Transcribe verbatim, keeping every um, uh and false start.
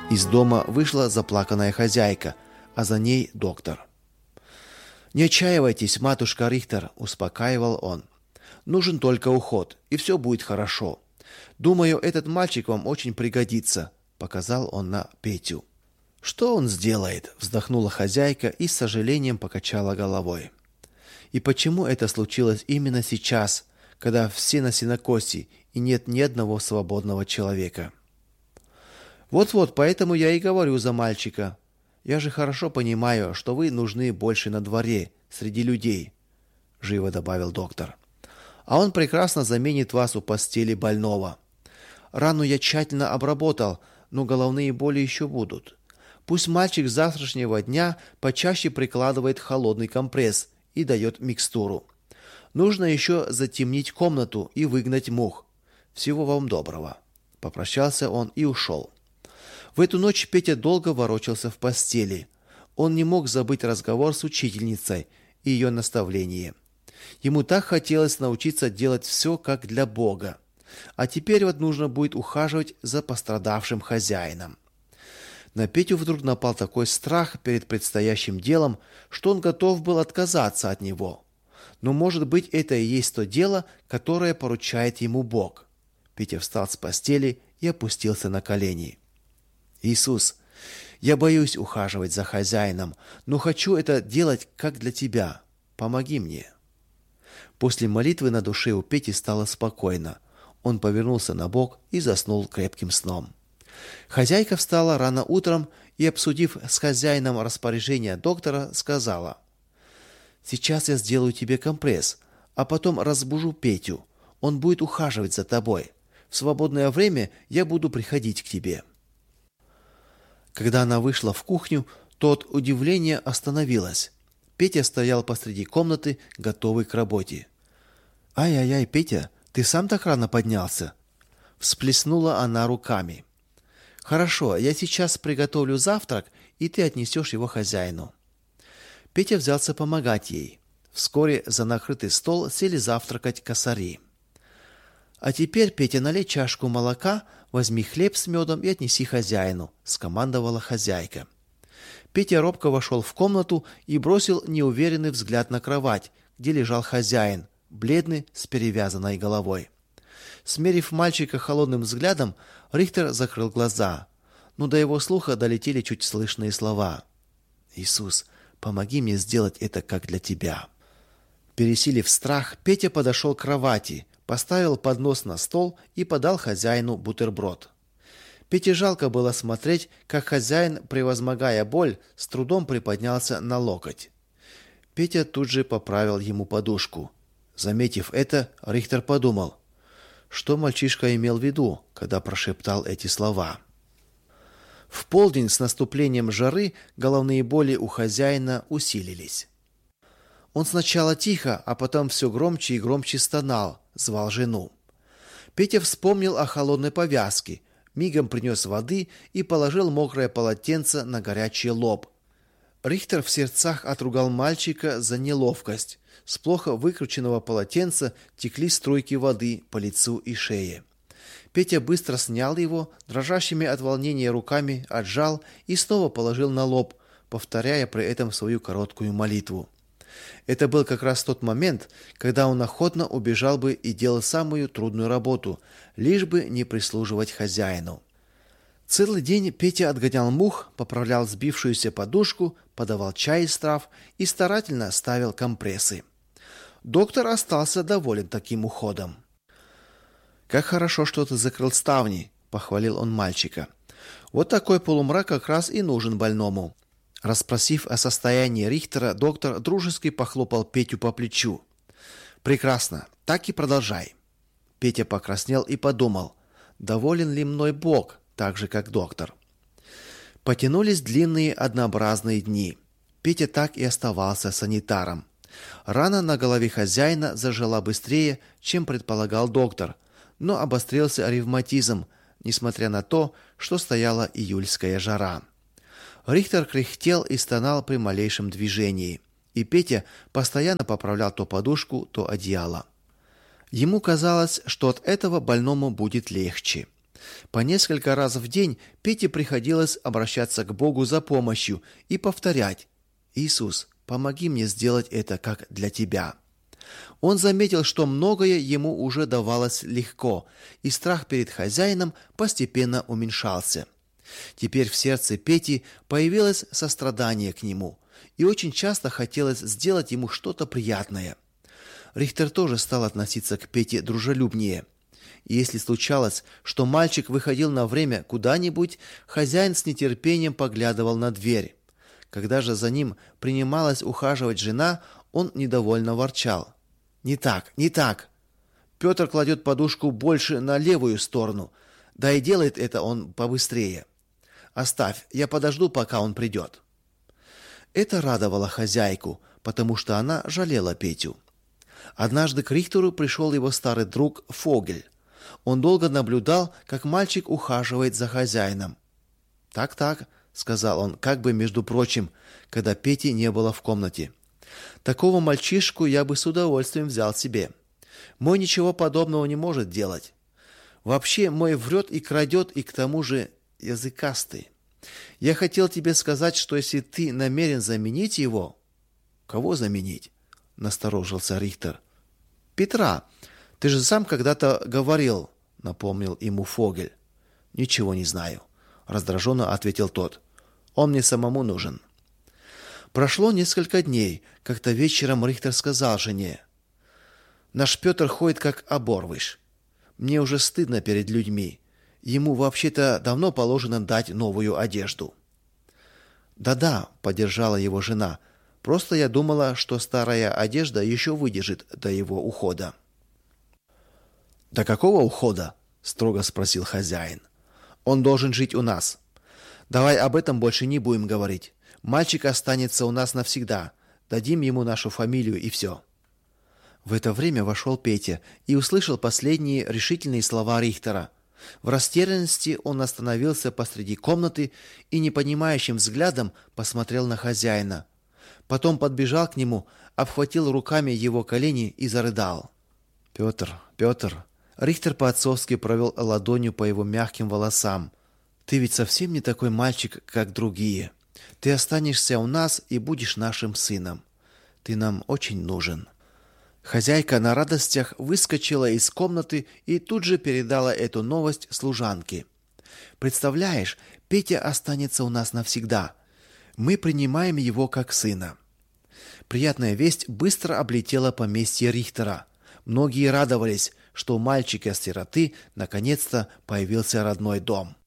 Из дома вышла заплаканная хозяйка, а за ней доктор. «Не отчаивайтесь, матушка Рихтер», – успокаивал он. «Нужен только уход, и все будет хорошо. Думаю, этот мальчик вам очень пригодится», – показал он на Петю. «Что он сделает?» – вздохнула хозяйка и с сожалением покачала головой. «И почему это случилось именно сейчас, когда все на сенокосе и нет ни одного свободного человека?» «Вот-вот, поэтому я и говорю за мальчика. Я же хорошо понимаю, что вы нужны больше на дворе, среди людей», — живо добавил доктор. «А он прекрасно заменит вас у постели больного. Рану я тщательно обработал, но головные боли еще будут. Пусть мальчик с завтрашнего дня почаще прикладывает холодный компресс и дает микстуру. Нужно еще затемнить комнату и выгнать мух. Всего вам доброго». Попрощался он и ушел. В эту ночь Петя долго ворочался в постели. Он не мог забыть разговор с учительницей и ее наставление. Ему так хотелось научиться делать все как для Бога. А теперь вот нужно будет ухаживать за пострадавшим хозяином. На Петю вдруг напал такой страх перед предстоящим делом, что он готов был отказаться от него. Но, может быть, это и есть то дело, которое поручает ему Бог. Петя встал с постели и опустился на колени. «Иисус, я боюсь ухаживать за хозяином, но хочу это делать как для Тебя. Помоги мне». После молитвы на душе у Пети стало спокойно. Он повернулся на бок и заснул крепким сном. Хозяйка встала рано утром и, обсудив с хозяином распоряжение доктора, сказала: «Сейчас я сделаю тебе компресс, а потом разбужу Петю. Он будет ухаживать за тобой. В свободное время я буду приходить к тебе». Когда она вышла в кухню, то от удивления остановилась. Петя стоял посреди комнаты, готовый к работе. «Ай-яй-яй, Петя, ты сам так рано поднялся?» Всплеснула она руками. «Хорошо, я сейчас приготовлю завтрак, и ты отнесешь его хозяину». Петя взялся помогать ей. Вскоре за накрытый стол сели завтракать косари. «А теперь, Петя, налей чашку молока, возьми хлеб с медом и отнеси хозяину», — скомандовала хозяйка. Петя робко вошел в комнату и бросил неуверенный взгляд на кровать, где лежал хозяин, бледный, с перевязанной головой. Смерив мальчика холодным взглядом, Рихтер закрыл глаза, но до его слуха долетели чуть слышные слова: «Иисус, помоги мне сделать это как для Тебя». Пересилив страх, Петя подошел к кровати, поставил поднос на стол и подал хозяину бутерброд. Пете жалко было смотреть, как хозяин, превозмогая боль, с трудом приподнялся на локоть. Петя тут же поправил ему подушку. Заметив это, Рихтер подумал, что мальчишка имел в виду, когда прошептал эти слова. В полдень с наступлением жары головные боли у хозяина усилились. Он сначала тихо, а потом все громче и громче стонал, звал жену. Петя вспомнил о холодной повязке, мигом принес воды и положил мокрое полотенце на горячий лоб. Рихтер в сердцах отругал мальчика за неловкость. С плохо выкрученного полотенца текли струйки воды по лицу и шее. Петя быстро снял его, дрожащими от волнения руками отжал и снова положил на лоб, повторяя при этом свою короткую молитву. Это был как раз тот момент, когда он охотно убежал бы и делал самую трудную работу, лишь бы не прислуживать хозяину. Целый день Петя отгонял мух, поправлял сбившуюся подушку, подавал чай из трав и старательно ставил компрессы. Доктор остался доволен таким уходом. «Как хорошо, что ты закрыл ставни», — похвалил он мальчика. «Вот такой полумрак как раз и нужен больному». Расспросив о состоянии Рихтера, доктор дружески похлопал Петю по плечу. «Прекрасно, так и продолжай». Петя покраснел и подумал, доволен ли мной Бог, так же, как доктор. Потянулись длинные однообразные дни. Петя так и оставался санитаром. Рана на голове хозяина зажила быстрее, чем предполагал доктор, но обострился ревматизм, несмотря на то, что стояла июльская жара. Рихтер кряхтел и стонал при малейшем движении, и Петя постоянно поправлял то подушку, то одеяло. Ему казалось, что от этого больному будет легче. По несколько раз в день Пете приходилось обращаться к Богу за помощью и повторять: «Иисус, помоги мне сделать это как для Тебя». Он заметил, что многое ему уже давалось легко, и страх перед хозяином постепенно уменьшался. Теперь в сердце Пети появилось сострадание к нему, и очень часто хотелось сделать ему что-то приятное. Рихтер тоже стал относиться к Пете дружелюбнее. И если случалось, что мальчик выходил на время куда-нибудь, хозяин с нетерпением поглядывал на дверь. Когда же за ним принималась ухаживать жена, он недовольно ворчал: «Не так, не так. Петр кладет подушку больше на левую сторону, да и делает это он побыстрее. Оставь, я подожду, пока он придет». Это радовало хозяйку, потому что она жалела Петю. Однажды к Рихтеру пришел его старый друг Фогель. Он долго наблюдал, как мальчик ухаживает за хозяином. «Так-так», — сказал он, как бы между прочим, когда Пети не было в комнате. «Такого мальчишку я бы с удовольствием взял себе. Мой ничего подобного не может делать. Вообще, мой врет и крадет, и к тому же языкастый. Я хотел тебе сказать, что если ты намерен заменить его...» «Кого заменить?» — насторожился Рихтер. «Петра. Ты же сам когда-то говорил», — напомнил ему Фогель. «Ничего не знаю», — раздраженно ответил тот. «Он мне самому нужен». Прошло несколько дней. Как-то вечером Рихтер сказал жене: «Наш Петр ходит как оборвыш. Мне уже стыдно перед людьми. Ему вообще-то давно положено дать новую одежду». «Да-да», — поддержала его жена. «Просто я думала, что старая одежда еще выдержит до его ухода». «До какого ухода?» — строго спросил хозяин. «Он должен жить у нас. Давай об этом больше не будем говорить. Мальчик останется у нас навсегда. Дадим ему нашу фамилию и все». В это время вошел Петя и услышал последние решительные слова Рихтера. В растерянности он остановился посреди комнаты и непонимающим взглядом посмотрел на хозяина. Потом подбежал к нему, обхватил руками его колени и зарыдал. «Петр, Петр!» Рихтер по-отцовски провел ладонью по его мягким волосам. «Ты ведь совсем не такой мальчик, как другие. Ты останешься у нас и будешь нашим сыном. Ты нам очень нужен». Хозяйка на радостях выскочила из комнаты и тут же передала эту новость служанке. «Представляешь, Петя останется у нас навсегда. Мы принимаем его как сына». Приятная весть быстро облетела поместье Рихтера. Многие радовались, что у мальчика-сироты наконец-то появился родной дом.